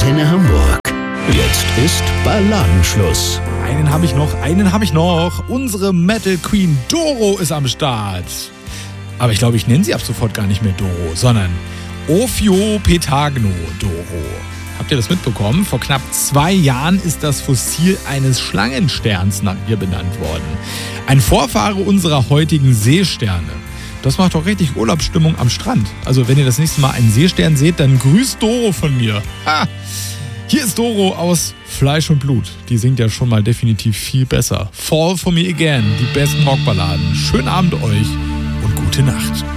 Antenne Hamburg. Jetzt ist Balladenschluss. Einen habe ich noch. Unsere Metal Queen Doro ist am Start. Aber ich glaube, ich nenne sie ab sofort gar nicht mehr Doro, sondern Ophiopetagno Doro. Habt ihr das mitbekommen? Vor knapp 2 Jahren ist das Fossil eines Schlangensterns nach ihr benannt worden. Ein Vorfahre unserer heutigen Seesterne. Das macht doch richtig Urlaubsstimmung am Strand. Also wenn ihr das nächste Mal einen Seestern seht, dann grüßt Doro von mir. Ha! Hier ist Doro aus Fleisch und Blut. Die singt ja schon mal definitiv viel besser. Fall for me again, die besten Rockballaden. Schönen Abend euch und gute Nacht.